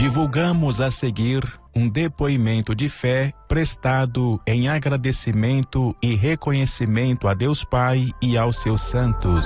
Divulgamos a seguir um depoimento de fé prestado em agradecimento e reconhecimento a Deus Pai e aos seus santos.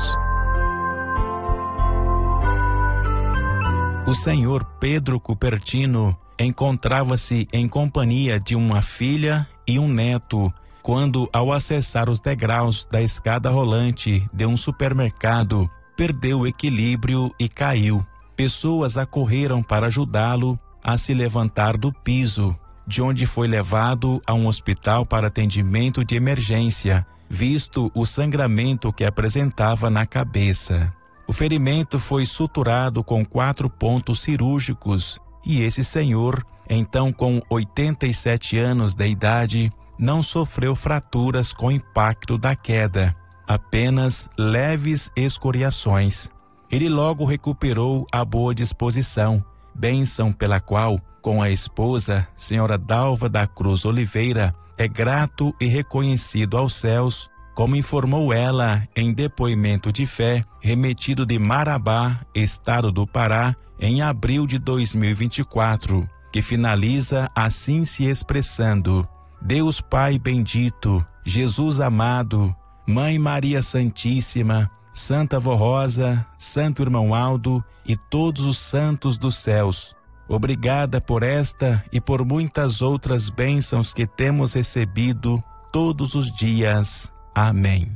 O senhor Pedro Cupertino encontrava-se em companhia de uma filha e um neto quando, ao acessar os degraus da escada rolante de um supermercado, perdeu o equilíbrio e caiu. Pessoas acorreram para ajudá-lo a se levantar do piso, de onde foi levado a um hospital para atendimento de emergência, visto o sangramento que apresentava na cabeça. O ferimento foi suturado com 4 pontos cirúrgicos e esse senhor, então com 87 anos de idade, não sofreu fraturas com o impacto da queda, apenas leves escoriações. Ele logo recuperou a boa disposição, bênção pela qual, com a esposa, senhora Dalva da Cruz Oliveira, é grato e reconhecido aos céus, como informou ela em depoimento de fé remetido de Marabá, estado do Pará, em abril de 2024, que finaliza assim se expressando: Deus Pai bendito, Jesus amado, Mãe Maria Santíssima, Santa Vó Rosa, Santo Irmão Aldo e todos os santos dos céus, obrigada por esta e por muitas outras bênçãos que temos recebido todos os dias. Amém.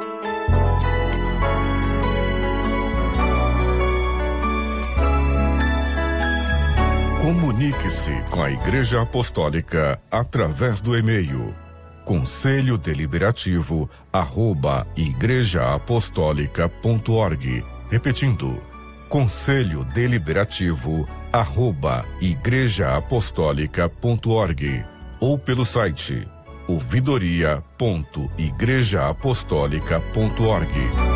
Comunique-se com a Igreja Apostólica através do e-mail conselhodeliberativo@igrejaapostólica.org. Repetindo, conselhodeliberativo@igrejaapostólica.org ou pelo site ouvidoria.igrejaapostólica.org.